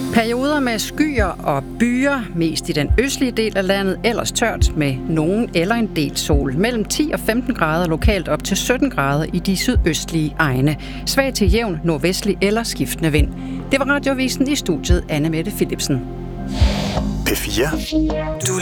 Perioder med skyer og byer, mest i den østlige del af landet, ellers tørt med nogen eller en del sol. Mellem 10 og 15 grader, lokalt op til 17 grader i de sydøstlige egne. Svag til jævn, nordvestlig eller skiftende vind. Det var Radioavisen, i studiet Anne Mette Philipsen. P4.